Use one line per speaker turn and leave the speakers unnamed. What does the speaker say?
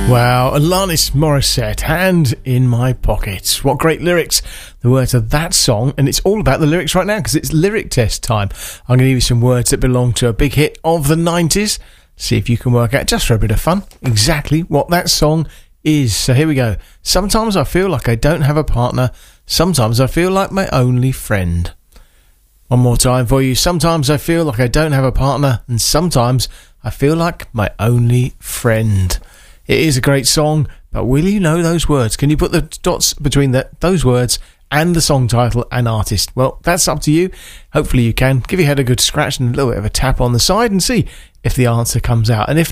Wow, Alanis Morissette, Hand in My Pocket. What great lyrics. The words of that song, and it's all about the lyrics right now because it's lyric test time. I'm going to give you some words that belong to a big hit of the 90s. See if you can work out, just for a bit of fun, exactly what that song is. So here we go. Sometimes I feel like I don't have a partner. Sometimes I feel like my only friend. One more time for you. Sometimes I feel like I don't have a partner, and sometimes I feel like my only friend. It is a great song, but will you know those words? Can you put the dots between those words and the song title and artist? Well, that's up to you. Hopefully you can. Give your head a good scratch and a little bit of a tap on the side and see if the answer comes out. And if